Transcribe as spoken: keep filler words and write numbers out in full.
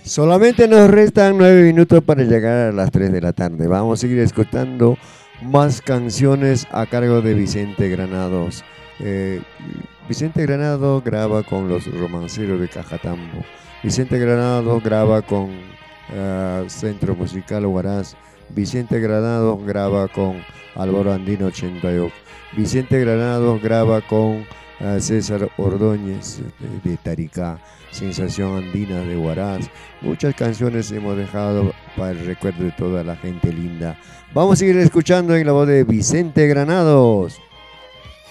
Solamente nos restan nueve minutos para llegar a las tres de la tarde. Vamos a seguir escuchando más canciones a cargo de Vicente Granados. Eh, Vicente Granados graba con los Romanceros de Cajatambo. Vicente Granados graba con uh, Centro Musical Huaraz. Vicente Granados graba con Álvaro Andino ochenta y ocho. Vicente Granados graba con uh, César Ordóñez de, de Taricá. Sensación Andina de Huaraz. Muchas canciones hemos dejado para el recuerdo de toda la gente linda. Vamos a seguir escuchando en la voz de Vicente Granados.